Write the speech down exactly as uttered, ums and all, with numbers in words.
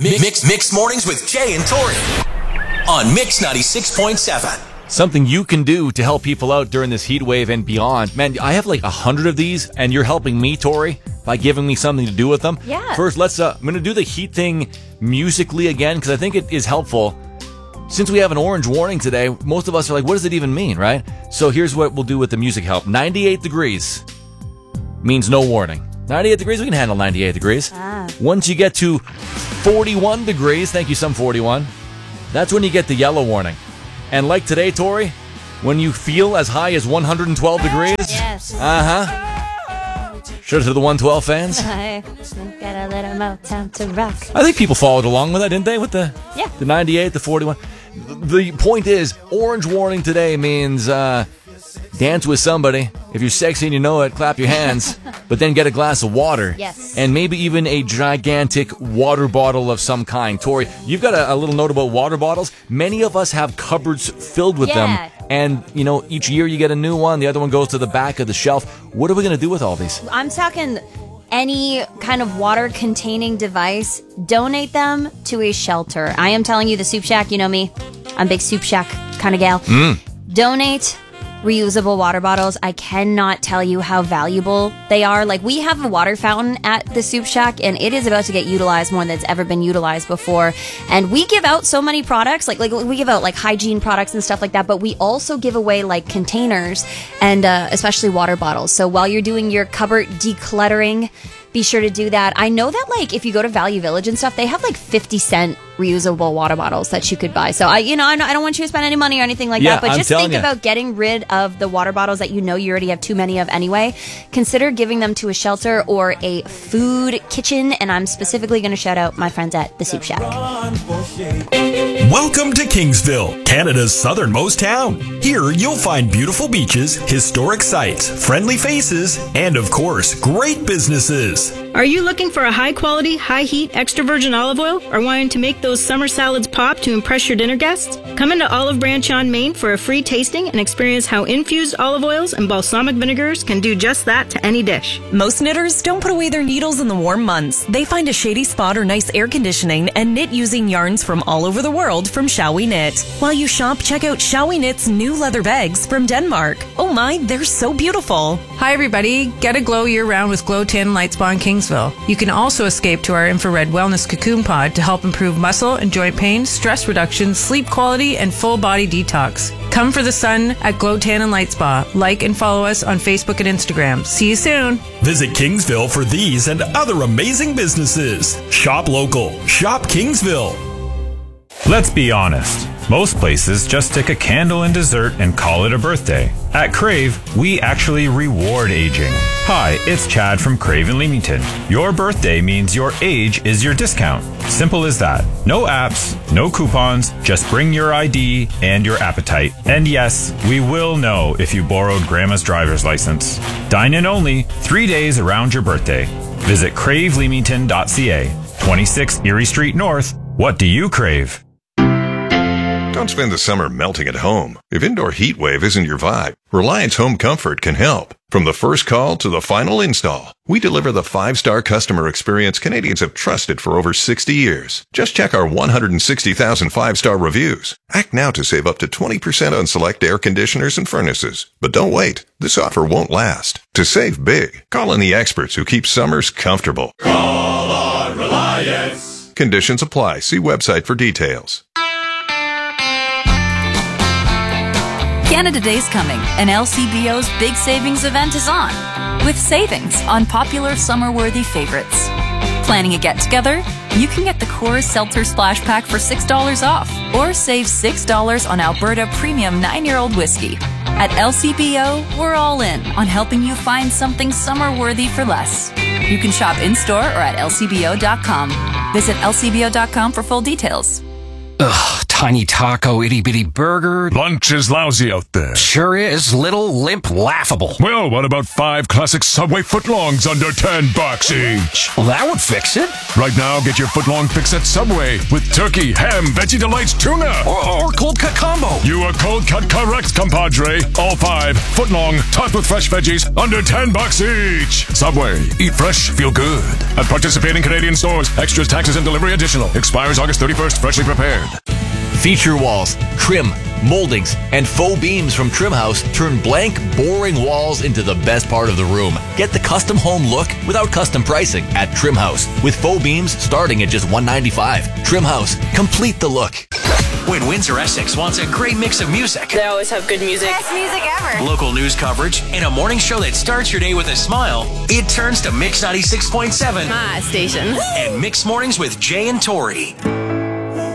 Mix Mix Mornings with Jay and Tori on Mix ninety-six point seven. Something you can do to help people out during this heat wave and beyond. Man, I have like a hundred of these, and you're helping me, Tori, by giving me something to do with them. Yeah. First, let's. Uh, I'm going to do the heat thing musically again because I think it is helpful. Since we have an orange warning today, most of us are like, what does it even mean, right? So here's what we'll do with the music help. ninety-eight degrees means no warning. ninety-eight degrees, we can handle ninety-eight degrees. Ah. Once you get to forty-one degrees, thank you, some forty-one, that's when you get the yellow warning. And like today, Tori, when you feel as high as one hundred twelve degrees, yes. uh-huh. Shout out to the one twelve fans. I got a little Motown to rock. I think people followed along with that, didn't they? With the yeah. the ninety-eight, the forty-one. The point is, orange warning today means uh, dance with somebody. If you're sexy and you know it, clap your hands. But then get a glass of water. Yes. And maybe even a gigantic water bottle of some kind. Tori, you've got a, a little note about water bottles. Many of us have cupboards filled with yeah. them. And, you know, each year you get a new one. The other one goes to the back of the shelf. What are we going to do with all these? I'm talking any kind of water-containing device. Donate them to a shelter. I am telling you, the Soup Shack, you know me. I'm a big Soup Shack kind of gal. Mm. Donate reusable water bottles. I cannot tell you how valuable they are. Like, we have a water fountain at the Soup Shack, and it is about to get utilized more than it's ever been utilized before. And we give out so many products, like like we give out like hygiene products and stuff like that, but we also give away like containers and uh, especially water bottles. So while you're doing your cupboard decluttering, be sure to do that. I know that, like, if you go to Value Village and stuff, they have like fifty cent reusable water bottles that you could buy. So I, you know, I don't want you to spend any money or anything like yeah, that, but I'm just think you. about getting rid of the water bottles that you know you already have too many of anyway. Consider giving them to a shelter or a food kitchen, and I'm specifically going to shout out my friends at the Soup Shack. Welcome to Kingsville, Canada's southernmost town. Here you'll find beautiful beaches, historic sites, friendly faces, and of course, great businesses. Are you looking for a high-quality, high-heat, extra virgin olive oil, or wanting to make those summer salads pop to impress your dinner guests? Come into Olive Branch on Main for a free tasting and experience how infused olive oils and balsamic vinegars can do just that to any dish. Most knitters don't put away their needles in the warm months. They find a shady spot or nice air conditioning and knit using yarns from all over the world from Shall We Knit. While you shop, check out Shall We Knit's new leather bags from Denmark. Oh my, they're so beautiful. Hi everybody, get a glow year-round with Glow Tin Light Spa in Kingsville. You can also escape to our infrared wellness cocoon pod to help improve muscle and joint pain, stress reduction, sleep quality, and full body detox. Come for the sun at Glow Tan and Light Spa. Like and follow us on Facebook and Instagram. See you soon. Visit Kingsville for these and other amazing businesses. Shop local. Shop Kingsville. Let's be honest. Most places just stick a candle in dessert and call it a birthday. At Crave, we actually reward aging. Hi, it's Chad from Crave in Leamington. Your birthday means your age is your discount. Simple as that. No apps, no coupons, just bring your I D and your appetite. And yes, we will know if you borrowed Grandma's driver's license. Dine in only, three days around your birthday. Visit crave leamington dot c a. twenty-six Erie Street North. What do you crave? Don't spend the summer melting at home. If indoor heat wave isn't your vibe, Reliance Home Comfort can help. From the first call to the final install, we deliver the five-star customer experience Canadians have trusted for over sixty years. Just check our one hundred sixty thousand five-star reviews. Act now to save up to twenty percent on select air conditioners and furnaces. But don't wait. This offer won't last. To save big, call in the experts who keep summers comfortable. Call on Reliance. Conditions apply. See website for details. Canada Day's coming, and L C B O's big savings event is on, with savings on popular summer-worthy favorites. Planning a get-together? You can get the Coors Seltzer Splash Pack for six dollars off, or save six dollars on Alberta Premium nine-year-old whiskey. At L C B O, we're all in on helping you find something summer-worthy for less. You can shop in-store or at L C B O dot com. Visit L C B O dot com for full details. Ugh, tiny taco, itty-bitty burger. Lunch is lousy out there. Sure is. Little, limp, laughable. Well, what about five classic Subway footlongs under ten bucks each? Well, that would fix it. Right now, get your footlong fix at Subway with turkey, ham, Veggie Delights, tuna. Or, or cold cut combo. You are cold cut correct, compadre. All five, footlong, topped with fresh veggies, under ten bucks each. Subway. Eat fresh, feel good. At participating Canadian stores, extras, taxes, and delivery additional. Expires August thirty-first, freshly prepared. Feature walls, trim, moldings, and faux beams from Trimhouse turn blank, boring walls into the best part of the room. Get the custom home look without custom pricing at Trimhouse, with faux beams starting at just one hundred ninety-five dollars. Trimhouse, complete the look. When Windsor Essex wants a great mix of music, they always have good music. Best music ever. Local news coverage, and a morning show that starts your day with a smile, it turns to Mix ninety-six point seven. My station. And Mix Mornings with Jay and Tori.